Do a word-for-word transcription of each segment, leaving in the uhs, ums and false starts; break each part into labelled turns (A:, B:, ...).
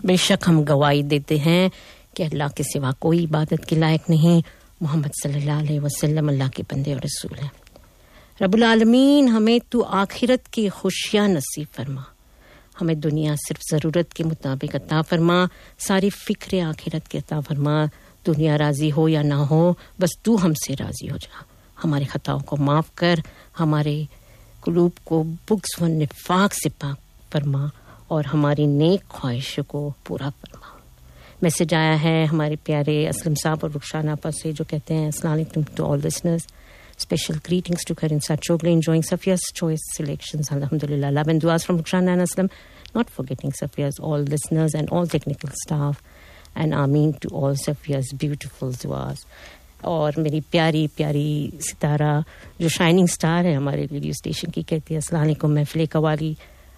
A: بے شک ہم گواہی دیتے ہیں کہ اللہ کے سوا کوئی عبادت کے لائق نہیں، محمد صلی اللہ علیہ وسلم اللہ کے بندے اور رسول ہیں۔ رب العالمین ہمیں تو آخرت کی خوشیاں نصیب فرما، ہمیں دنیا صرف ضرورت کے مطابق عطا فرما، ساری فکر آخرت کے عطا فرما۔ دنیا راضی ہو یا نہ ہو، بس تو ہم سے راضی ہو جا، ہمارے خطاؤں کو معاف کر، ہمارے قلوب کو بغض و نفاق سے پاک فرما اور ہماری نیک خواہشوں کو پورا فرما۔ میسج آیا ہے ہمارے پیارے اسلم صاحب اور رخشانہ آپا سے، جو کہتے ہیں السلام علیکم to all listeners, special greetings to Karin Sachoglu, enjoying Safia's choice selections, alhamdulillah. Love and duas from Rukhsana and Aslam, not forgetting Safia's all listeners and all technical staff, and Ameen to all Safia's beautiful duas. اور میری پیاری پیاری ستارہ جو shining star ہے ہمارے radio station کی، کہتی ہے السلام علیکم محفل قوالی،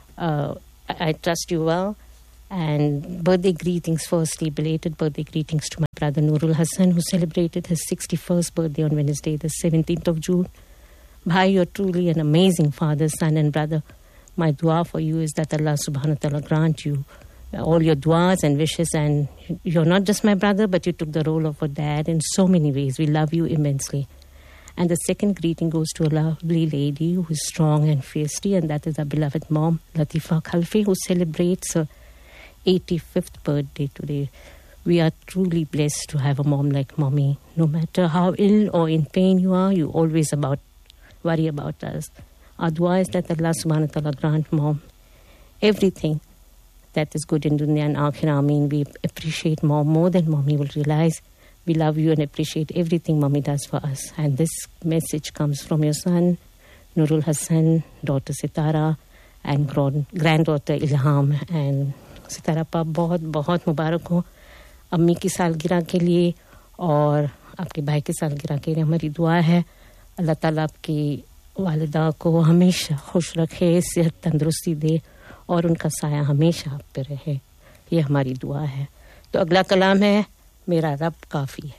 A: I trust you well. And birthday greetings, firstly, belated birthday greetings to my brother Nurul Hassan, who celebrated his sixty-first birthday on Wednesday, the seventeenth of June. Bhai, you're truly an amazing father, son and brother. My dua for you is that Allah subhanahu wa ta'ala grant you all your duas and wishes, and you're not just my brother, but you took the role of a dad in so many ways. We love you immensely. And the second greeting goes to a lovely lady who is strong and feisty, and that is our beloved mom, Latifa Khalfi, who celebrates her eighty-fifth birthday today. We are truly blessed to have a mom like mommy. No matter how ill or in pain you are, you always about worry about us. Our dua is that Allah subhanahu wa ta'ala grant mom everything that is good in dunya and akhirah. Ameen. We appreciate mom more than mommy will realize. We love you and appreciate everything mommy does for us. And this message comes from your son, Nurul Hassan, daughter Sitara, and granddaughter Ilham. And ستارہ پاپ بہت بہت مبارک ہو امی کی سالگرہ کے لیے اور آپ کے بھائی کی سالگرہ کے لیے۔ ہماری دعا ہے اللہ تعالیٰ آپ کی والدہ کو ہمیشہ خوش رکھے، صحت تندرستی دے اور ان کا سایہ ہمیشہ آپ پہ رہے، یہ ہماری دعا ہے۔ تو اگلا کلام ہے میرا رب کافی ہے۔